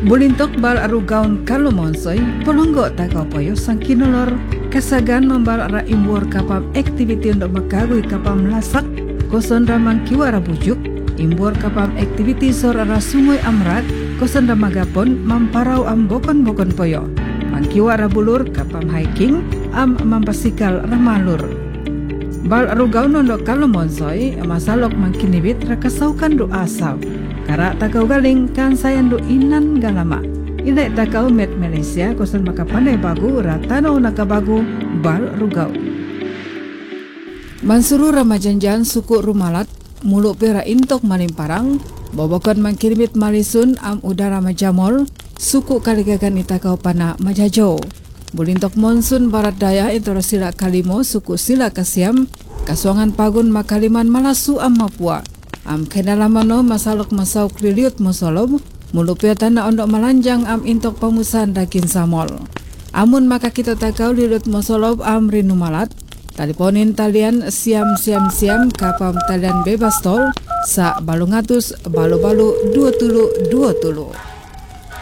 Bulintok bal arugaun kalau monsoy, polonggo takau poyo sang kinolor, kasagan membal ra imbur kapam aktiviti untuk makagui kapam lasak, koson ramang kiwara bujuk, imbur kapam aktiviti sor ara sungai amrat, koson ramagapon mamparau am bokon-bokon poyo, mangkiwara bulur kapam hiking, am mampasikal ramalur. Bal arugaun untuk kalau monsoy, masalok mangkinibit rakasaukan do asal. Karak takau galing kan sayan do inan galama. Inai takau met Malaysia kosan maka pandai bagu ratano nakabagu bal rugau. Mansuru ramajanjan suku rumalat muluk pera intok malimparang bobokon mangkirimit malisun am udara majamol suku kaligagan itakau pana majajo. Bulintok monsun barat daya intoro sila kalimo suku sila kasiam kasuangan pagun makaliman malasu am mapua. Am kedalamano masalok masau kriliut musolob mulupia tanda ondok melanjang am intok pamusan dakin samol. Amun maka kita takau lilut musolob am rinu malat taliponin talian siam kapam talian bebas tol sa balungatus balu-balu dua tulu